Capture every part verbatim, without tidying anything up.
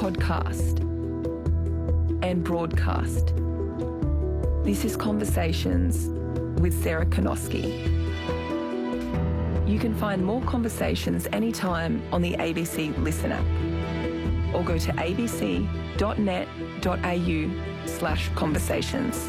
podcast and broadcast. This is Conversations with Sarah Konoski. You can find more conversations anytime on the A B C Listen app or go to abc.net.au slash conversations.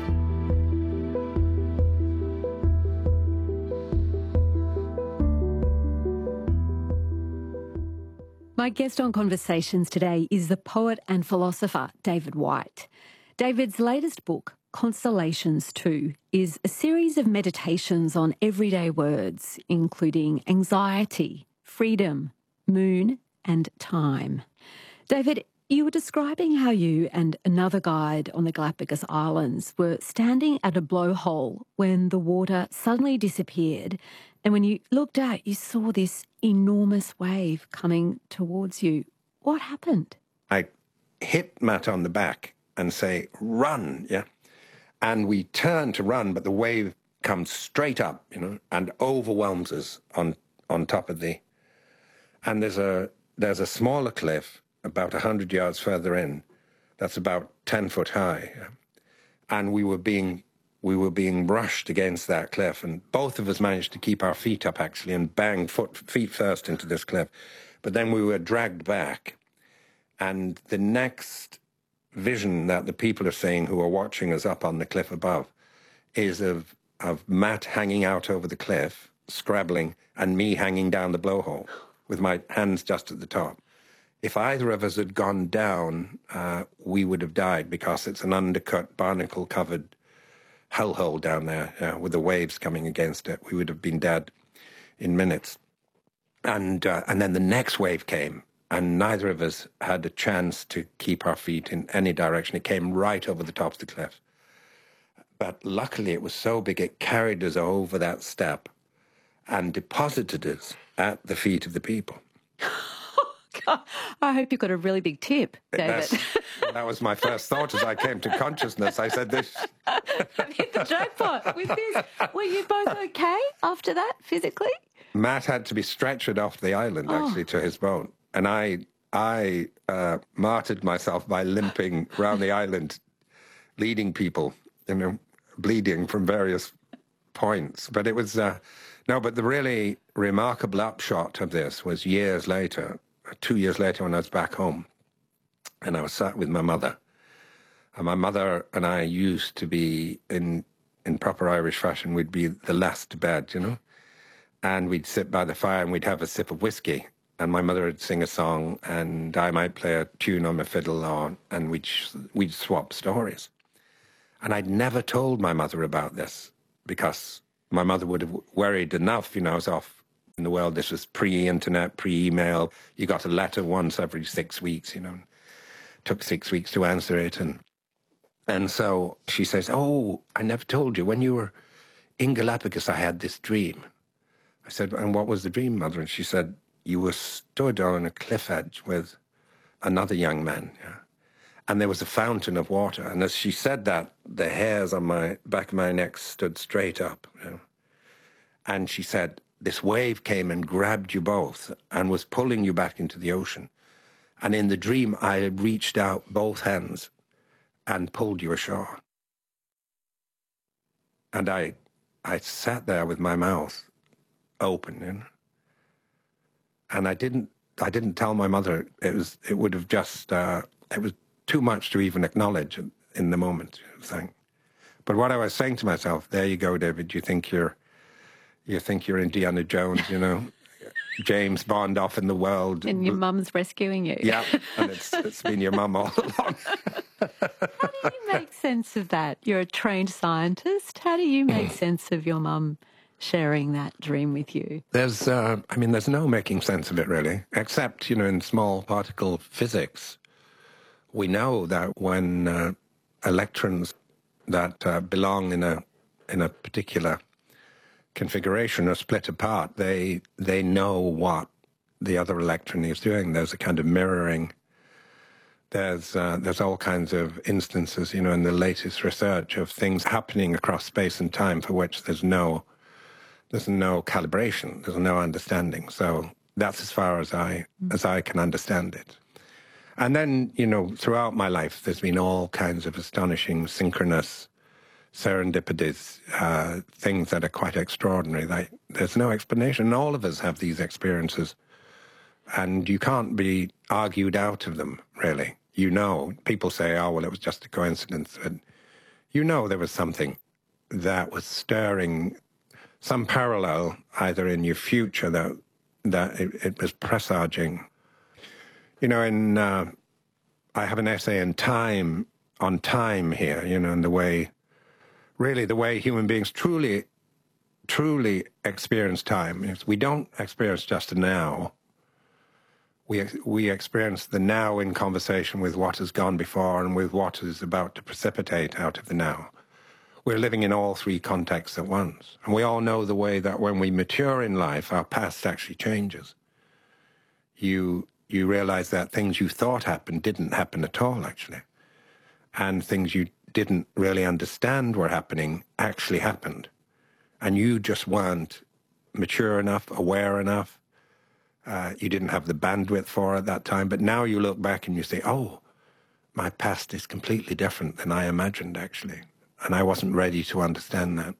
My guest on Conversations today is the poet and philosopher David Whyte. David's latest book, Constellations two, is a series of meditations on everyday words, including anxiety, freedom, moon, and time. David, you were describing how you and another guide on the Galapagos Islands were standing at a blowhole when the water suddenly disappeared, and when you looked out, you saw this enormous wave coming towards you. What happened? I hit Matt on the back and say, run, yeah? And we turn to run, but the wave comes straight up, you know, and overwhelms us on, on top of the... And there's a, there's a smaller cliff about one hundred yards further in that's about ten foot high. Yeah? And we were being... we were being rushed against that cliff, and both of us managed to keep our feet up, actually, and bang foot, feet first into this cliff. But then we were dragged back, and the next vision that the people are seeing who are watching us up on the cliff above is of, of Matt hanging out over the cliff, scrabbling, and me hanging down the blowhole with my hands just at the top. If either of us had gone down, uh, we would have died, because it's an undercut, barnacle-covered hellhole down there, uh, with the waves coming against it. We would have been dead in minutes. And uh, and then the next wave came, and neither of us had a chance to keep our feet in any direction. It came right over the top of the cliff. But luckily it was so big, it carried us over that step and deposited us at the feet of the people. God, I hope you got a really big tip, David. That's, that was my first thought as I came to consciousness. I said, this... I've hit the jackpot with this. Were you both okay after that, physically? Matt had to be stretchered off the island, oh. actually, to his boat. And I I uh, martyred myself by limping around the island, leading people, you know, bleeding from various points. But it was... Uh, no, but the really remarkable upshot of this was years later, two years later when I was back home, and I was sat with my mother. And my mother and I used to be, in in proper Irish fashion, we'd be the last to bed, you know? And we'd sit by the fire and we'd have a sip of whiskey. And my mother would sing a song and I might play a tune on my fiddle, or, and we'd, we'd swap stories. And I'd never told my mother about this, because my mother would have worried enough, you know, I was off in the world. This was pre-internet, pre-email. You got a letter once every six weeks, you know. It took six weeks to answer it. And and so she says, oh, I never told you. When you were in Galapagos, I had this dream. I said, and what was the dream, Mother? And she said, you were stood on a cliff edge with another young man. Yeah? And there was a fountain of water. And as she said that, the hairs on my back of my neck stood straight up. You know? And she said, this wave came and grabbed you both and was pulling you back into the ocean. And in the dream, I had reached out both hands and pulled you ashore. And I I sat there with my mouth open, you know? And I didn't I didn't tell my mother. It was it would have just uh, it was too much to even acknowledge in the moment. Thing. But what I was saying to myself, there you go, David. You think you're You think you're Indiana Jones, you know, James Bond off in the world. And your mum's rescuing you. Yeah, and it's it's been your mum all along. How do you make sense of that? You're a trained scientist. How do you make sense of your mum sharing that dream with you? There's, uh, I mean, there's no making sense of it, really, except, you know, in small particle physics, we know that when uh, electrons that uh, belong in a in a particular configuration are split apart, they they know what the other electron is doing. There's a kind of mirroring. There's uh, there's all kinds of instances, you know, in the latest research of things happening across space and time for which there's no there's no calibration, there's no understanding. So that's as far as I as I can understand it. And then, you know, throughout my life, there's been all kinds of astonishing, synchronous, serendipities, uh, things that are quite extraordinary. Like, there's no explanation. All of us have these experiences, and you can't be argued out of them, really. You know, people say, oh, well, it was just a coincidence. But you know there was something that was stirring, some parallel either in your future that, that it, it was presaging. You know, in uh, I have an essay in Time, on time here, you know, and the way, really the way human beings truly, truly experience time. We don't experience just a now. We, we experience the now in conversation with what has gone before and with what is about to precipitate out of the now. We're living in all three contexts at once. And we all know the way that when we mature in life, our past actually changes. You, you realize that things you thought happened didn't happen at all, actually. And things you didn't really understand were happening actually happened. And you just weren't mature enough, aware enough. Uh, you didn't have the bandwidth for it at that time. But now you look back and you say, oh, my past is completely different than I imagined, actually. And I wasn't ready to understand that.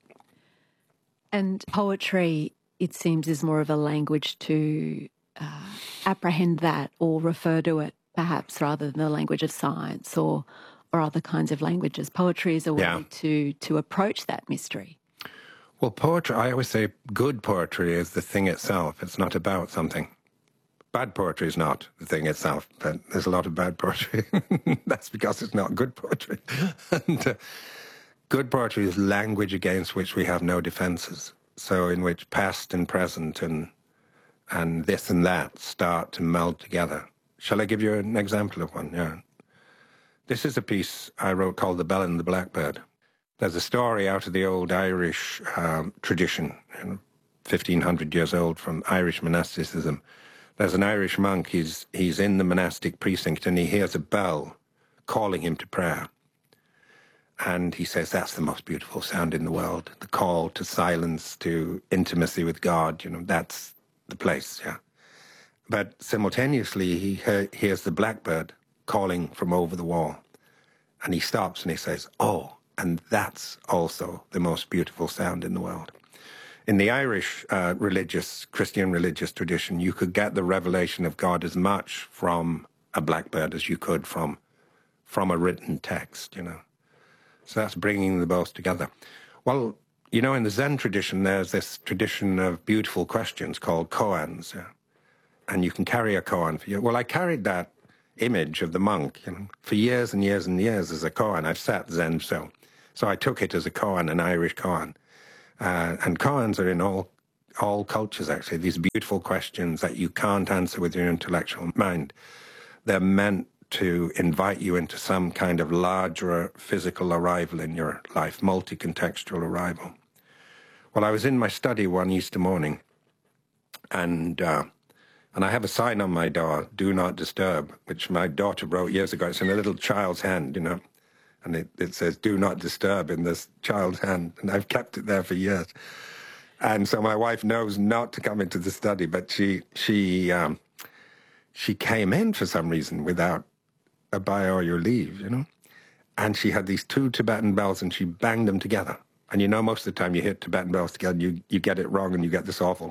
And poetry, it seems, is more of a language to uh, apprehend that or refer to it, perhaps, rather than the language of science or or other kinds of languages. Poetry is a way yeah. to to approach that mystery. Well, poetry, I always say good poetry is the thing itself. It's not about something. Bad poetry is not the thing itself, but there's a lot of bad poetry. That's because it's not good poetry. and uh, good poetry is language against which we have no defenses. So in which past and present and and this and that start to meld together. Shall I give you an example of one? Yeah. This is a piece I wrote called The Bell and the Blackbird. There's a story out of the old Irish um, tradition, you know, fifteen hundred years old, from Irish monasticism. There's an Irish monk, he's, he's in the monastic precinct, and he hears a bell calling him to prayer. And he says, that's the most beautiful sound in the world. The call to silence, to intimacy with God, you know, that's the place, yeah. But simultaneously, he he- hears the blackbird calling from over the wall. And he stops and he says, oh, and that's also the most beautiful sound in the world. In the Irish uh, religious, Christian religious tradition, you could get the revelation of God as much from a blackbird as you could from, from a written text, you know. So that's bringing the both together. Well, you know, in the Zen tradition, there's this tradition of beautiful questions called koans, yeah? And you can carry a koan for you. Well, I carried that image of the monk, you know, for years and years and years as a koan. I've sat Zen, so so I took it as a koan, an Irish koan. Uh, and koans are in all all cultures, actually, these beautiful questions that you can't answer with your intellectual mind. They're meant to invite you into some kind of larger physical arrival in your life, multi-contextual arrival. Well, I was in my study one Easter morning, and uh, and I have a sign on my door, do not disturb, which my daughter wrote years ago. It's in a little child's hand, you know, and it, it says, do not disturb in this child's hand, and I've kept it there for years. And so my wife knows not to come into the study, but she she um, she came in for some reason without a by or your leave, you know, and she had these two Tibetan bells, and she banged them together. And you know, most of the time you hit Tibetan bells together, you, you get it wrong and you get this awful...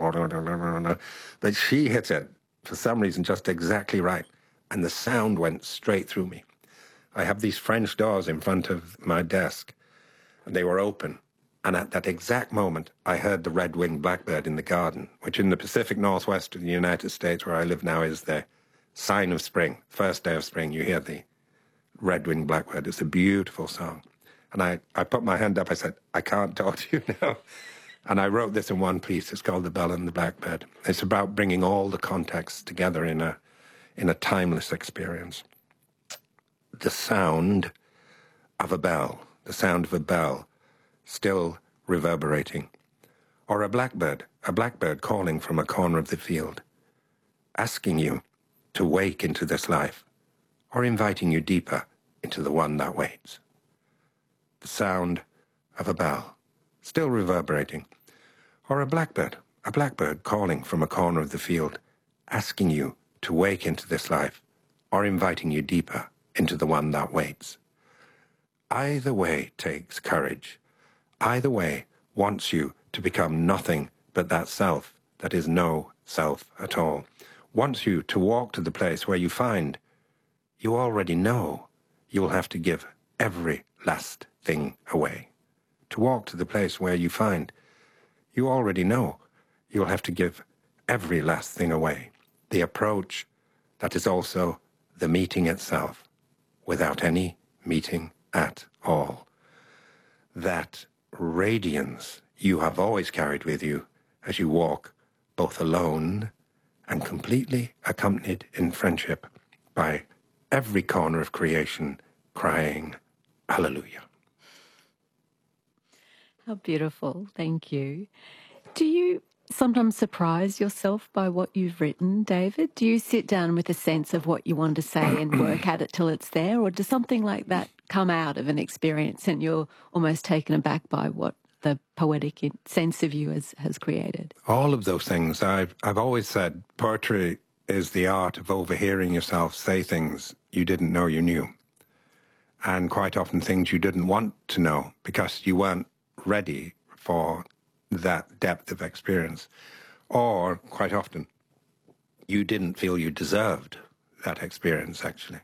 But she hit it, for some reason, just exactly right. And the sound went straight through me. I have these French doors in front of my desk, and they were open. And at that exact moment, I heard the red-winged blackbird in the garden, which in the Pacific Northwest of the United States, where I live now, is the sign of spring. First day of spring, you hear the red-winged blackbird. It's a beautiful song. And I, I put my hand up, I said, I can't talk to you now. And I wrote this in one piece. It's called The Bell and the Blackbird. It's about bringing all the contexts together in a, in a timeless experience. The sound of a bell, the sound of a bell still reverberating. Or a blackbird, a blackbird calling from a corner of the field, asking you to wake into this life, or inviting you deeper into the one that waits. The sound of a bell, still reverberating, or a blackbird, a blackbird calling from a corner of the field, asking you to wake into this life, or inviting you deeper into the one that waits. Either way takes courage. Either way wants you to become nothing but that self that is no self at all. Wants you to walk to the place where you find you already know you will have to give every last thing away. To walk to the place where you find you already know you'll have to give every last thing away. The approach that is also the meeting itself, without any meeting at all. That radiance you have always carried with you as you walk both alone and completely accompanied in friendship by every corner of creation crying, Hallelujah. How beautiful. Thank you. Do you sometimes surprise yourself by what you've written, David? Do you sit down with a sense of what you want to say and work at it till it's there? Or does something like that come out of an experience and you're almost taken aback by what the poetic sense of you has, has created? All of those things. I've, I've always said poetry is the art of overhearing yourself say things you didn't know you knew. And quite often things you didn't want to know because you weren't ready for that depth of experience. Or, quite often, you didn't feel you deserved that experience, actually.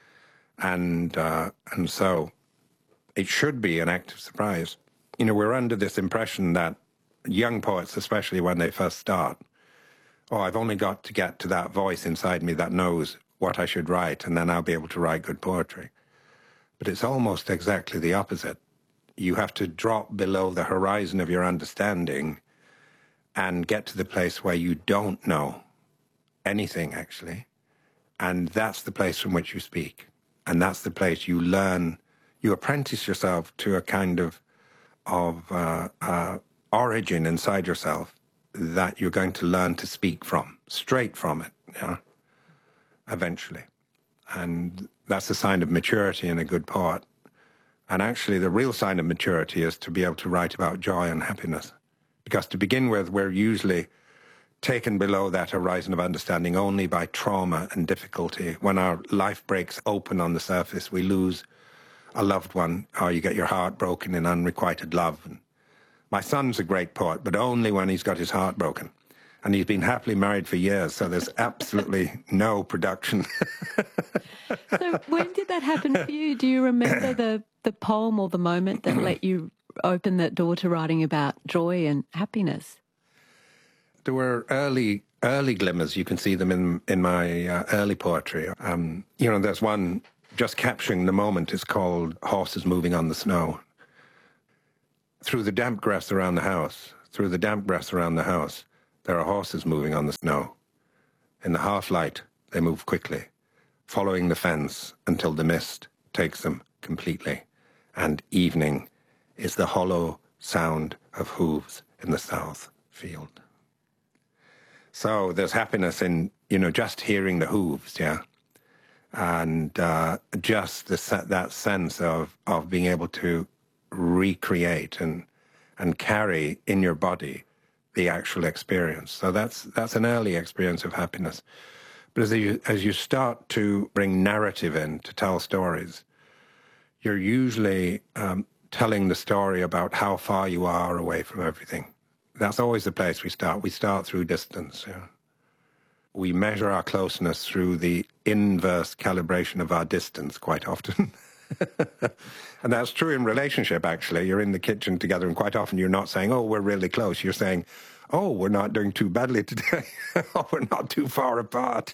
And uh, and so it should be an act of surprise. You know, we're under this impression that young poets, especially when they first start, oh, I've only got to get to that voice inside me that knows what I should write, and then I'll be able to write good poetry. But it's almost exactly the opposite. You have to drop below the horizon of your understanding and get to the place where you don't know anything, actually. And that's the place from which you speak. And that's the place you learn, you apprentice yourself to a kind of, of uh, uh, origin inside yourself that you're going to learn to speak from, straight from it, you know, eventually. And that's a sign of maturity in a good poet. And actually, the real sign of maturity is to be able to write about joy and happiness. Because to begin with, we're usually taken below that horizon of understanding only by trauma and difficulty. When our life breaks open on the surface, we lose a loved one, or you get your heart broken in unrequited love. And my son's a great poet, but only when he's got his heart broken. And he's been happily married for years, so there's absolutely no production. So when did that happen for you? Do you remember the, the poem or the moment that let you open that door to writing about joy and happiness? There were early early glimmers. You can see them in, in my uh, early poetry. Um, you know, there's one just capturing the moment. It's called Horses Moving on the Snow. Through the damp grass around the house, through the damp grass around the house, there are horses moving on the snow. In the half-light, they move quickly, following the fence until the mist takes them completely, and evening is the hollow sound of hooves in the south field. So there's happiness in, you know, just hearing the hooves, yeah, and uh, just the, that sense of, of being able to recreate and and carry in your body the actual experience. So that's that's an early experience of happiness. But as you as you start to bring narrative in to tell stories, you're usually um, telling the story about how far you are away from everything. That's always the place we start. We start through distance. Yeah. We measure our closeness through the inverse calibration of our distance quite often. And that's true in relationship, actually. You're in the kitchen together, and quite often you're not saying, oh, we're really close. You're saying, oh, we're not doing too badly today. Oh, we're not too far apart.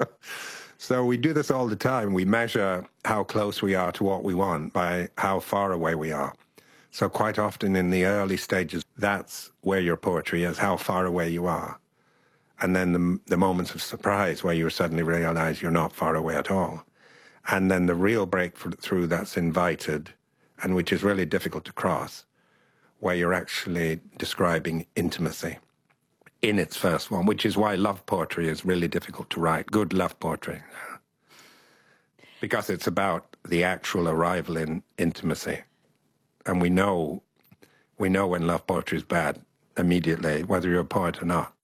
So we do this all the time. We measure how close we are to what we want by how far away we are. So quite often in the early stages, that's where your poetry is, how far away you are. And then the, the moments of surprise where you suddenly realize you're not far away at all. And then the real breakthrough that's invited, and which is really difficult to cross, where you're actually describing intimacy in its first one, which is why love poetry is really difficult to write, good love poetry. Because it's about the actual arrival in intimacy. And we know, we know when love poetry is bad immediately, whether you're a poet or not.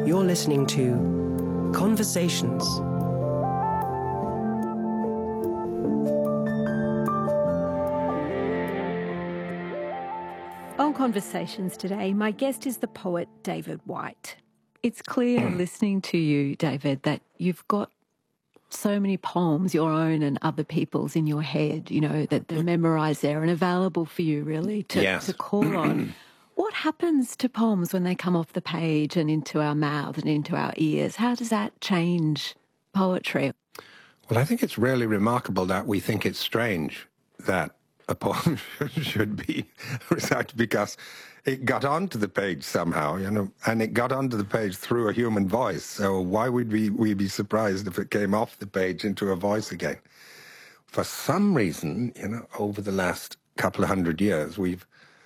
You're listening to Conversations. On Conversations today, my guest is the poet David Whyte. It's clear listening to you, David, that you've got so many poems, your own and other people's, in your head, you know, that they're memorised there and available for you really to, yes. to call on. What happens to poems when they come off the page and into our mouths and into our ears? How does that change poetry? Well, I think it's really remarkable that we think it's strange that a poem should be recited because it got onto the page somehow, you know, and it got onto the page through a human voice. So why would we, we be surprised if it came off the page into a voice again? For some reason, you know, over the last couple of hundred years, we've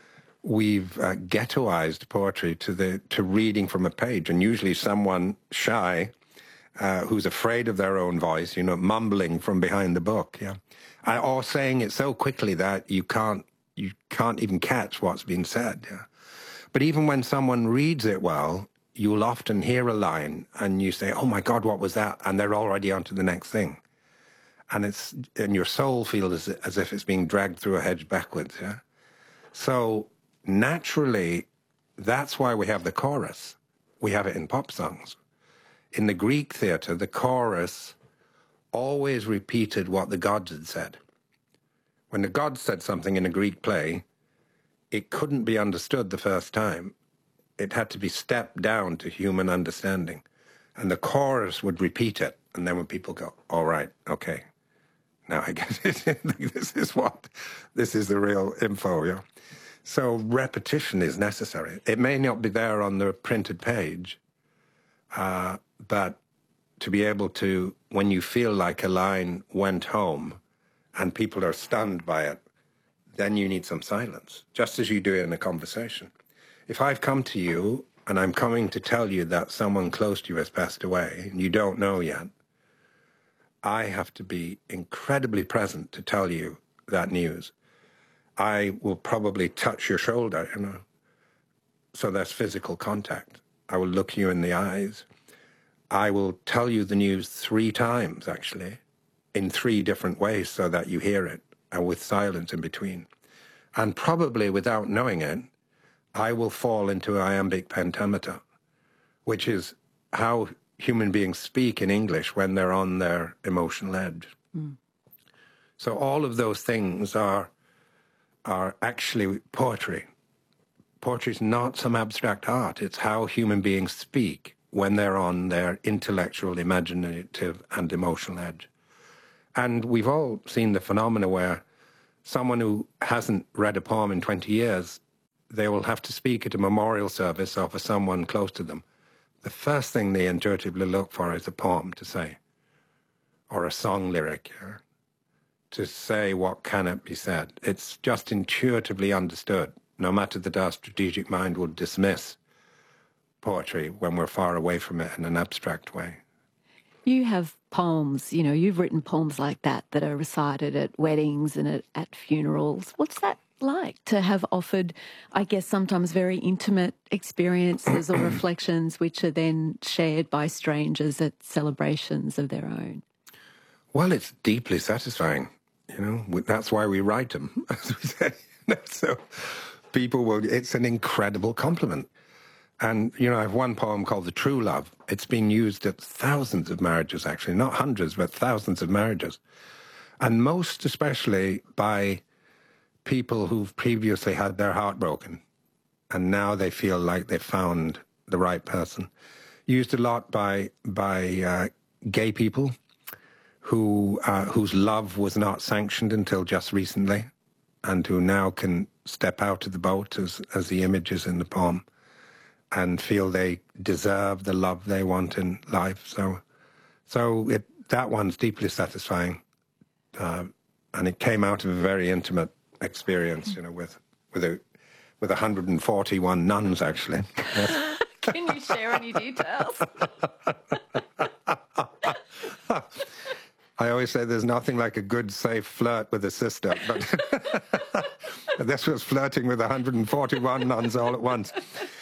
we've uh, ghettoized poetry to the to reading from a page, and usually someone shy uh, who's afraid of their own voice, you know, mumbling from behind the book, yeah, or saying it so quickly that you can't you can't even catch what's being said. Yeah. But even when someone reads it well, you'll often hear a line and you say, "Oh my God, what was that?" And they're already on to the next thing, and it's and your soul feels as, as if it's being dragged through a hedge backwards. Yeah. So naturally, that's why we have the chorus. We have it in pop songs. In the Greek theatre, the chorus always repeated what the gods had said. When the gods said something in a Greek play, it couldn't be understood the first time. It had to be stepped down to human understanding. And the chorus would repeat it. And then when people go, all right, okay, now I get it. This is what, this is the real info, yeah. So repetition is necessary. It may not be there on the printed page, uh, but to be able to, when you feel like a line went home and people are stunned by it, then you need some silence, just as you do in a conversation. If I've come to you and I'm coming to tell you that someone close to you has passed away and you don't know yet, I have to be incredibly present to tell you that news. I will probably touch your shoulder, you know, so there's physical contact. I will look you in the eyes. I will tell you the news three times, actually, in three different ways so that you hear it, and with silence in between. And probably without knowing it, I will fall into iambic pentameter, which is how human beings speak in English when they're on their emotional edge. Mm. So all of those things are are actually poetry. Poetry is not some abstract art. It's how human beings speak when they're on their intellectual, imaginative, and emotional edge. And we've all seen the phenomena where someone who hasn't read a poem in twenty years, they will have to speak at a memorial service or for someone close to them. The first thing they intuitively look for is a poem to say, or a song lyric, yeah? To say what cannot be said. It's just intuitively understood, no matter that our strategic mind will dismiss poetry when we're far away from it in an abstract way. You have poems, you know, you've written poems like that that are recited at weddings and at, at funerals. What's that like to have offered, I guess, sometimes very intimate experiences or reflections which are then shared by strangers at celebrations of their own? Well, it's deeply satisfying. You know, that's why we write them, as we say. So people will, it's an incredible compliment. And, you know, I have one poem called The True Love. It's been used at thousands of marriages, actually, not hundreds, but thousands of marriages. And most especially by people who've previously had their heart broken. And now they feel like they've found the right person. Used a lot by, by uh, gay people. Who uh, whose love was not sanctioned until just recently, and who now can step out of the boat, as as the image is in the poem, and feel they deserve the love they want in life. So, so it, that one's deeply satisfying, uh, and it came out of a very intimate experience, you know, with with a with one hundred forty-one nuns actually. Yes. Can you share any details? I always say there's nothing like a good, safe flirt with a sister, but this was flirting with one hundred forty-one nuns all at once.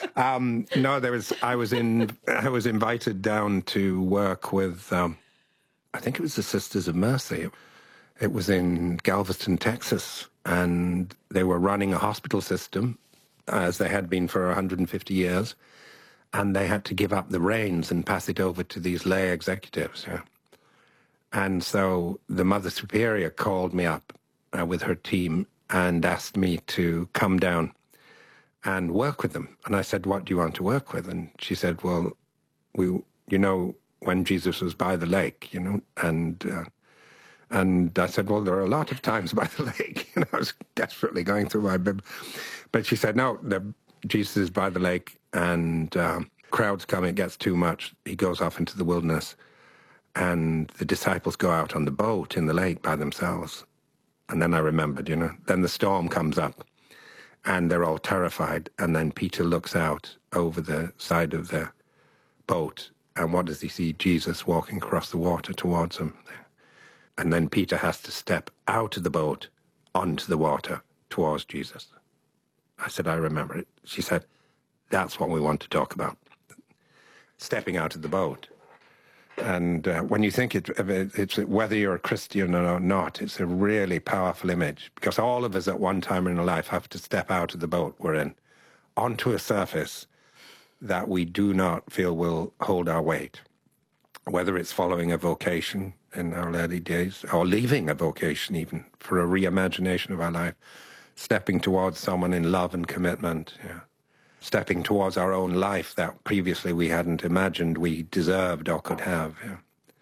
um, no, there was. I was in. I was invited down to work with. Um, I think it was the Sisters of Mercy. It was in Galveston, Texas, and they were running a hospital system, as they had been for one hundred fifty years, and they had to give up the reins and pass it over to these lay executives. Yeah. And so the Mother Superior called me up uh, with her team and asked me to come down and work with them. And I said, what do you want to work with? And she said, well, we, you know, when Jesus was by the lake, you know, and uh, and I said, well, there are a lot of times by the lake. And I was desperately going through my Bible. But she said, no, the, Jesus is by the lake, and um, crowds come, it gets too much. He goes off into the wilderness, and the disciples go out on the boat in the lake by themselves. And then I remembered, you know, then the storm comes up, and they're all terrified. And then Peter looks out over the side of the boat, and what does he see? Jesus walking across the water towards him. And then Peter has to step out of the boat onto the water towards Jesus. I said, I remember it. She said, that's what we want to talk about. Stepping out of the boat. And uh, when you think it, it's whether you're a Christian or not, it's a really powerful image, because all of us at one time in our life have to step out of the boat we're in onto a surface that we do not feel will hold our weight, whether it's following a vocation in our early days or leaving a vocation even for a reimagination of our life, stepping towards someone in love and commitment, yeah. Stepping towards our own life that previously we hadn't imagined we deserved or could have. Yeah.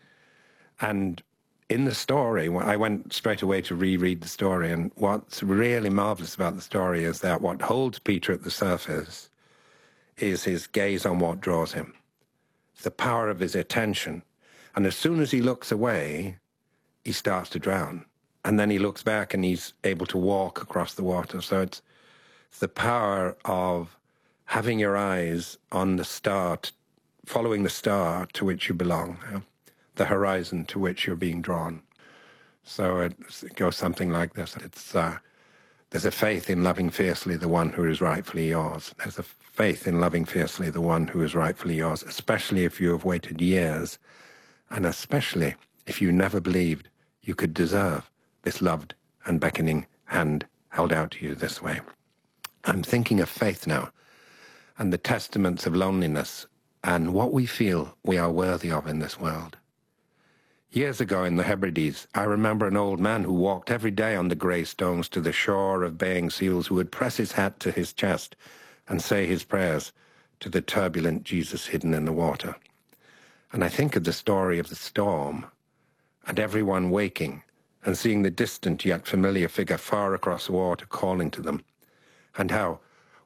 And in the story, I went straight away to reread the story, and what's really marvelous about the story is that what holds Peter at the surface is his gaze on what draws him. It's the power of his attention. And as soon as he looks away, he starts to drown. And then he looks back and he's able to walk across the water. So it's, it's the power of having your eyes on the star, following the star to which you belong, yeah? The horizon to which you're being drawn. So it, it goes something like this. It's uh, there's a faith in loving fiercely the one who is rightfully yours. There's a faith in loving fiercely the one who is rightfully yours, especially if you have waited years, and especially if you never believed you could deserve this loved and beckoning hand held out to you this way. I'm thinking of faith now, and the testaments of loneliness, and what we feel we are worthy of in this world. Years ago in the Hebrides, I remember an old man who walked every day on the grey stones to the shore of baying seals, who would press his hat to his chest and say his prayers to the turbulent Jesus hidden in the water. And I think of the story of the storm, and everyone waking and seeing the distant yet familiar figure far across the water calling to them, and how